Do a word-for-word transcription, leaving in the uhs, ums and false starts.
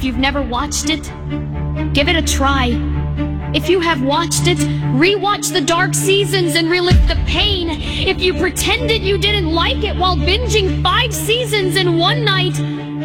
if you've never watched it. Give it a try. If you have watched it, rewatch the dark seasons and relive the pain. If you pretended you didn't like it while binging five seasons in one night,